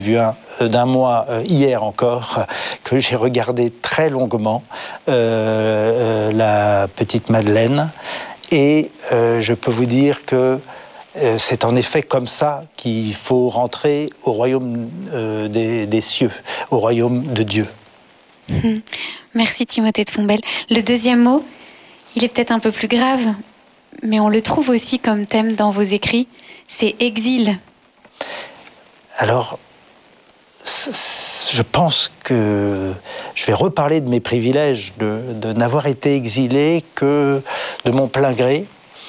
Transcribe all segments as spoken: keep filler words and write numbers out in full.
vu un d'un mois euh, hier encore, que j'ai regardé très longuement, euh, euh, la petite Madeleine. Et euh, je peux vous dire que euh, c'est en effet comme ça qu'il faut rentrer au royaume euh, des, des cieux, au royaume de Dieu. Mmh. Merci Timothée de Fontbelle. Le deuxième mot, il est peut-être un peu plus grave, mais on le trouve aussi comme thème dans vos écrits, c'est exil. Alors, je pense que je vais reparler de mes privilèges, de, de n'avoir été exilé que de mon plein gré,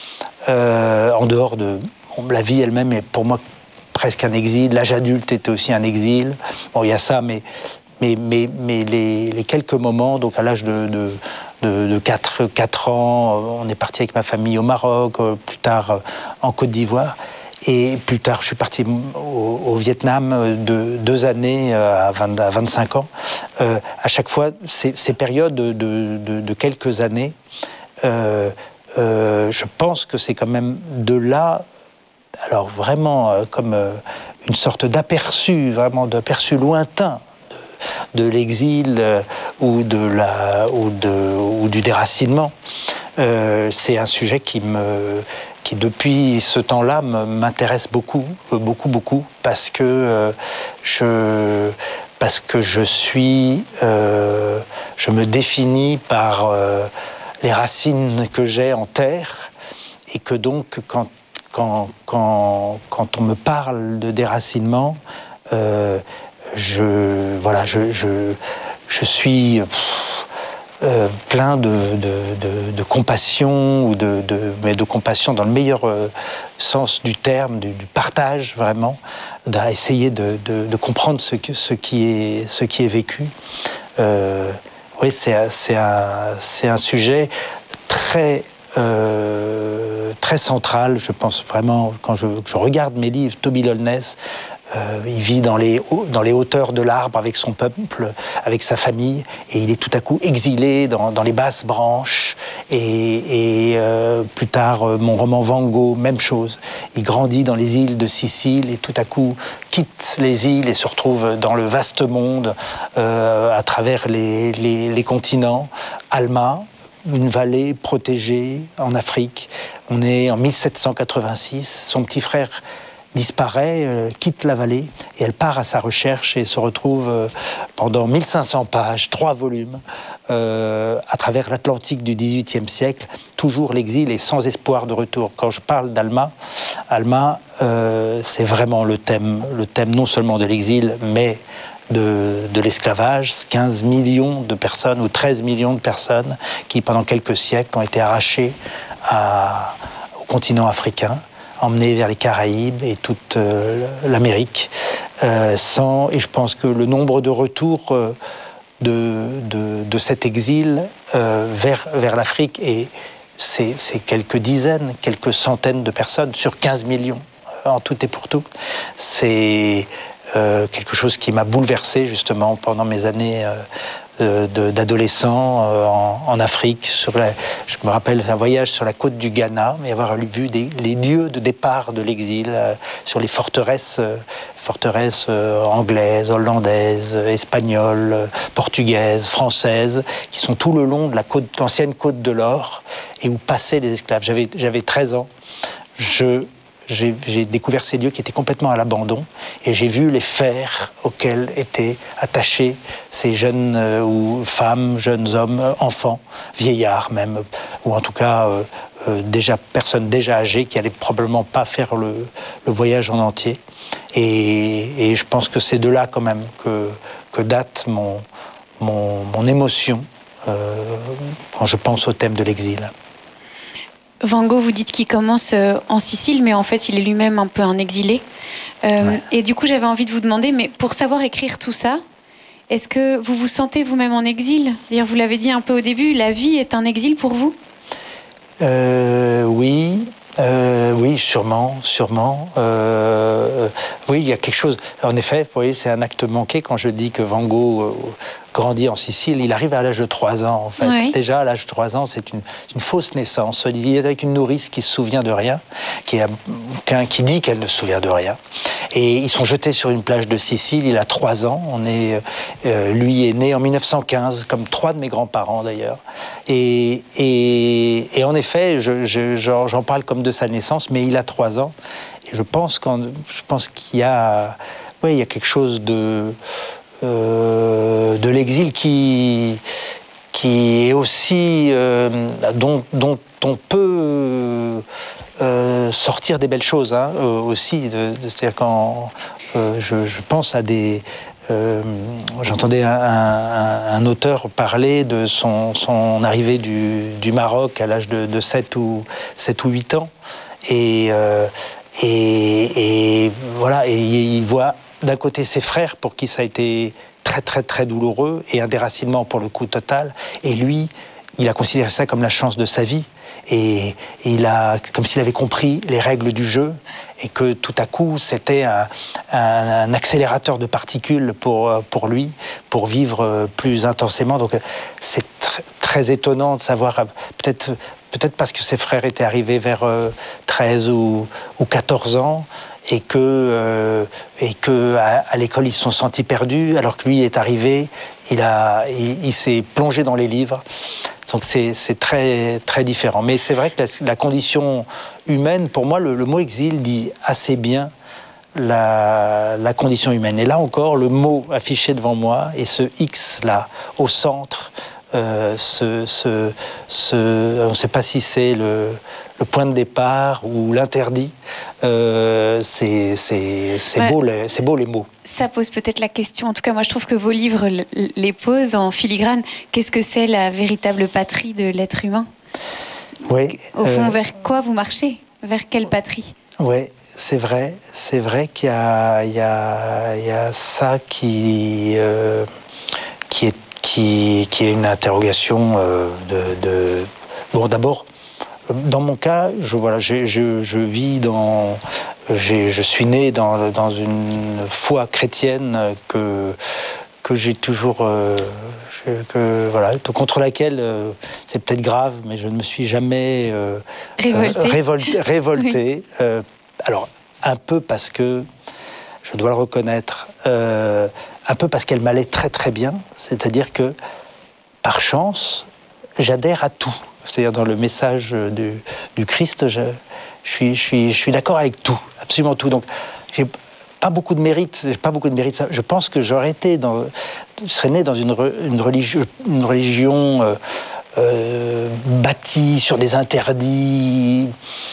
euh, en dehors de bon, la vie elle-même est pour moi presque un exil. L'âge adulte était aussi un exil. Bon, il y a ça, mais, mais, mais, mais les, les quelques moments, donc à l'âge de, de, de, de quatre, quatre ans, on est parti avec ma famille au Maroc, plus tard en Côte d'Ivoire. Et plus tard, je suis parti au, au Vietnam de deux années à, vingt, à vingt-cinq ans. Euh, à chaque fois, ces, ces périodes de, de, de quelques années, euh, euh, je pense que c'est quand même de là, alors vraiment euh, comme euh, une sorte d'aperçu, vraiment d'aperçu lointain de, de l'exil euh, ou, de la, ou, de, ou du déracinement. Euh, c'est un sujet qui me... qui depuis ce temps-là m'intéresse beaucoup, beaucoup, beaucoup, parce que euh, je, parce que je suis, euh, je me définis par euh, les racines que j'ai en terre, et que donc quand quand quand quand on me parle de déracinement, euh, je voilà, je je je suis pff, Euh, plein de, de, de, de compassion, ou de, de, mais de compassion dans le meilleur euh, sens du terme, du, du partage vraiment, d'essayer de, de, de comprendre ce, que, ce, qui est, ce qui est vécu. Euh, oui, c'est, c'est, un, c'est un sujet très, euh, très central, je pense vraiment, quand je, je regarde mes livres, Toby Lollness, Euh, il vit dans les, dans les hauteurs de l'arbre avec son peuple, avec sa famille, et il est tout à coup exilé dans, dans les basses branches. Et, et euh, plus tard, euh, mon roman Van Gogh, même chose. Il grandit dans les îles de Sicile et tout à coup quitte les îles et se retrouve dans le vaste monde, euh, à travers les, les, les continents. Alma, une vallée protégée en Afrique. On est en mille sept cent quatre-vingt-six. Son petit frère disparaît, euh, quitte la vallée, et elle part à sa recherche et se retrouve euh, pendant mille cinq cents pages, trois volumes, euh, à travers l'Atlantique du dix-huitième siècle, toujours l'exil et sans espoir de retour. Quand je parle d'Alma, Alma, euh, c'est vraiment le thème, le thème non seulement de l'exil, mais de, de l'esclavage. quinze millions de personnes, ou treize millions de personnes, qui pendant quelques siècles ont été arrachées à, au continent africain, emmenés vers les Caraïbes et toute euh, l'Amérique. Euh, sans, et je pense que le nombre de retours euh, de, de, de cet exil euh, vers, vers l'Afrique, et c'est, c'est quelques dizaines, quelques centaines de personnes sur quinze millions, en tout et pour tout. C'est euh, quelque chose qui m'a bouleversé justement pendant mes années euh, De, d'adolescents euh, en, en Afrique. Sur la, je me rappelle un voyage sur la côte du Ghana, et avoir vu des, les lieux de départ de l'exil, euh, sur les forteresses, euh, forteresses euh, anglaises, hollandaises, espagnoles, euh, portugaises, françaises, qui sont tout le long de la côte, l'ancienne côte de l'Or, et où passaient les esclaves. J'avais, j'avais treize ans. Je J'ai, j'ai découvert ces lieux qui étaient complètement à l'abandon, et j'ai vu les fers auxquels étaient attachés ces jeunes euh, ou femmes, jeunes hommes, enfants, vieillards même, ou en tout cas euh, euh, déjà personnes déjà âgées qui allaient probablement pas faire le, le voyage en entier. Et, et je pense que c'est de là quand même que, que date mon, mon, mon émotion euh, quand je pense au thème de l'exil. Van Gogh, vous dites qu'il commence en Sicile, mais en fait, il est lui-même un peu un exilé. Euh, ouais. Et du coup, j'avais envie de vous demander, mais pour savoir écrire tout ça, est-ce que vous vous sentez vous-même en exil ? D'ailleurs, vous l'avez dit un peu au début, la vie est un exil pour vous ? euh, Oui, euh, oui, sûrement, sûrement. Euh, oui, il y a quelque chose. En effet, vous voyez, c'est un acte manqué quand je dis que Van Gogh grandit en Sicile. Il arrive à l'âge de trois ans, en fait. Oui. Déjà, à l'âge de trois ans, c'est une, une fausse naissance. Il est avec une nourrice qui se souvient de rien, qui, a, qui dit qu'elle ne se souvient de rien. Et ils sont jetés sur une plage de Sicile. Il a trois ans. On est, euh, lui est né en mille neuf cent quinze, comme trois de mes grands-parents, d'ailleurs. Et, et, et en effet, je, je, j'en, j'en parle comme de sa naissance, mais il a trois ans. Et je pense, qu'en, je pense qu'il y a, ouais, il y a quelque chose de... Euh, de l'exil qui, qui est aussi euh, dont, dont on peut euh, sortir des belles choses hein, euh, aussi. De, de, c'est-à-dire quand euh, je, je pense à des... Euh, j'entendais un, un, un auteur parler de son, son arrivée du, du Maroc à l'âge de, de sept ou huit ans. Et, euh, et, et voilà, et il voit d'un côté ses frères pour qui ça a été très très très douloureux et un déracinement pour le coup total, et lui il a considéré ça comme la chance de sa vie, et, et il a, comme s'il avait compris les règles du jeu, et que tout à coup c'était un, un, un accélérateur de particules pour, pour lui, pour vivre plus intensément. Donc c'est tr- très étonnant de savoir, peut-être, peut-être parce que ses frères étaient arrivés vers treize ou, ou quatorze ans, et que, euh, et que à, à l'école ils se sont sentis perdus, alors que lui est arrivé, il, a, il, il s'est plongé dans les livres. Donc c'est, c'est très, très différent. Mais c'est vrai que la, la condition humaine, pour moi, le, le mot exil dit assez bien la, la condition humaine. Et là encore, le mot affiché devant moi, et ce X là, au centre, euh, ce, ce, ce, on ne sait pas si c'est le... le point de départ ou l'interdit, euh, c'est, c'est, c'est, ouais. beau, les, c'est beau les mots. Ça pose peut-être la question, en tout cas moi je trouve que vos livres les posent en filigrane. Qu'est-ce que c'est la véritable patrie de l'être humain ? Oui. Au fond, euh, vers quoi vous marchez ? Vers quelle patrie ? Oui, c'est vrai. C'est vrai qu'il y a, il y a, il y a ça qui, euh, qui, est, qui, qui est une interrogation euh, de, de... Bon, d'abord, dans mon cas, je, voilà, je, je, je vis dans... J'ai, je suis né dans, dans une foi chrétienne que, que j'ai toujours... Euh, que, voilà, contre laquelle euh, c'est peut-être grave, mais je ne me suis jamais euh, révolté. Euh, révolté. révolté oui. euh, alors, un peu parce que, je dois le reconnaître, euh, un peu parce qu'elle m'allait très très bien, c'est-à-dire que, par chance, j'adhère à tout. C'est-à-dire dans le message du, du Christ, je, je, suis, je, suis, je suis d'accord avec tout, absolument tout. Donc, j'ai pas beaucoup de mérite, j'ai pas beaucoup de mérite. Je pense que j'aurais été dans, je serais né dans une, une religion, une religion euh, euh, bâtie sur des interdits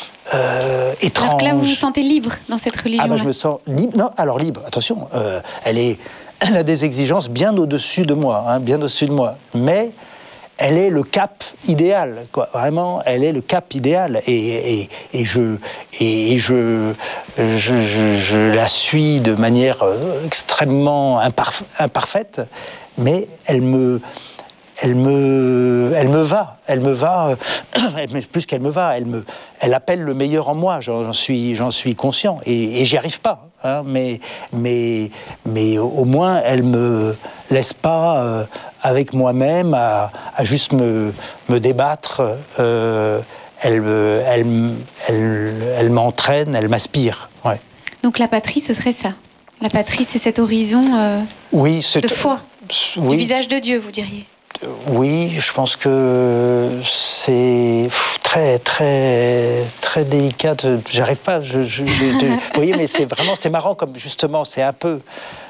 euh, étranges. Alors que là, vous vous sentez libre dans cette religion. Ah ben, je me sens libre. Non, alors libre. Attention, euh, elle est, elle a des exigences bien au-dessus de moi, hein, bien au-dessus de moi. Mais elle est le cap idéal, quoi. Vraiment, elle est le cap idéal. Et, et, et, je, et je, je, je, je la suis de manière extrêmement imparf- imparfaite, mais elle me, elle me, elle me va. Elle me va, euh, plus qu'elle me va, elle, me, elle appelle le meilleur en moi, j'en, j'en, suis, j'en suis conscient. Et, et j'y arrive pas. Hein, mais, mais, mais au moins, elle me laisse pas... Euh, avec moi-même, à, à juste me, me débattre. Euh, elle, elle, elle, elle m'entraîne, elle m'aspire. Ouais. Donc la patrie, ce serait ça. La patrie, c'est cet horizon euh, oui, c'est, de foi, oui, du visage de Dieu, vous diriez. Oui, je pense que c'est très, très, très délicat. De, j'arrive pas. Je, je, je, de, vous voyez, mais c'est vraiment, c'est marrant comme justement, c'est un peu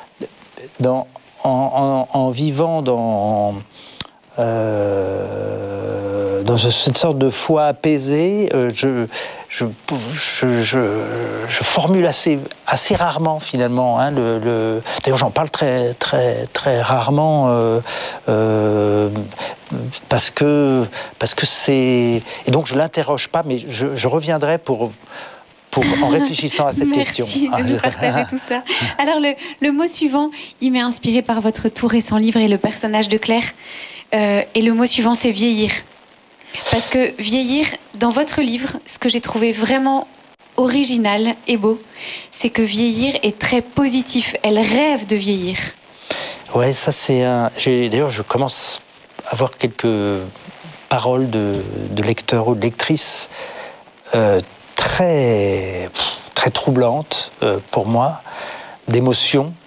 dans. En, en, en vivant dans, euh, dans cette sorte de foi apaisée, euh, je, je, je, je, je formule assez, assez rarement finalement. Hein, le, le... D'ailleurs, j'en parle très, très, très rarement euh, euh, parce que, parce que c'est... Et donc, je ne l'interroge pas, mais je, je reviendrai pour... Pour, en réfléchissant à cette Merci question. Merci de nous partager tout ça. Alors, le, le mot suivant, il m'est inspiré par votre tout récent livre et le personnage de Claire. Euh, et le mot suivant, c'est vieillir. Parce que vieillir, dans votre livre, ce que j'ai trouvé vraiment original et beau, c'est que vieillir est très positif. Elle rêve de vieillir. Ouais, ça c'est un... J'ai... D'ailleurs, je commence à avoir quelques paroles de, de lecteurs ou de lectrices euh, très, très troublantes euh, pour moi, d'émotions